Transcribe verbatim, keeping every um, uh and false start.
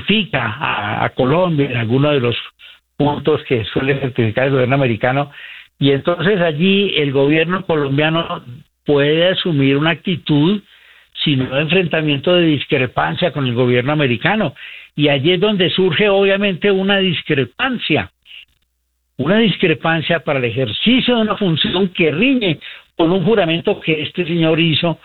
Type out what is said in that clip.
certifica a, a Colombia en alguno de los puntos que suele certificar el gobierno americano, y entonces allí el gobierno colombiano puede asumir una actitud, sino de enfrentamiento, de discrepancia con el gobierno americano, y allí es donde surge obviamente una discrepancia, una discrepancia para el ejercicio de una función que riñe con un juramento que este señor hizo